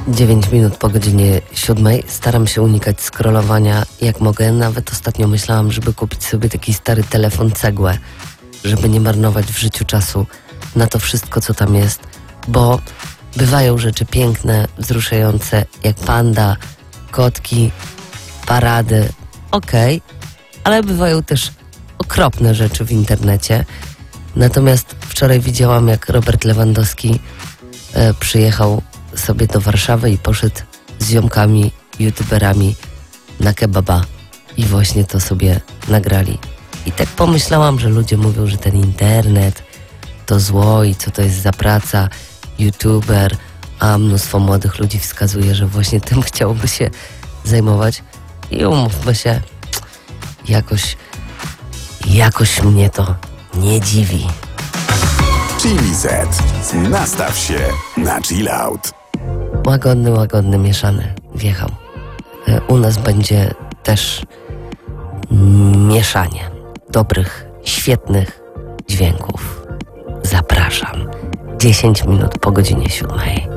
9 minut po godzinie 7. Staram się unikać scrollowania jak mogę. Nawet ostatnio myślałam, żeby kupić sobie taki stary telefon cegłę, żeby nie marnować w życiu czasu na to wszystko, co tam jest, bo bywają rzeczy piękne, wzruszające, jak panda, kotki, parady, okej, ale bywają też okropne rzeczy w internecie. Natomiast wczoraj widziałam, jak Robert Lewandowski przyjechał sobie do Warszawy i poszedł z ziomkami, youtuberami na kebaba i właśnie to sobie nagrali. I tak pomyślałam, że ludzie mówią, że ten internet to zło i co to jest za praca, youtuber, a mnóstwo młodych ludzi wskazuje, że właśnie tym chciałoby się zajmować. I umówmy się, jakoś mnie to nie dziwi. Chili Z. Nastaw się na chill out. Łagodny, mieszany wjechał. U nas będzie też mieszanie dobrych, świetnych dźwięków. Zapraszam. 10 minut po godzinie 7.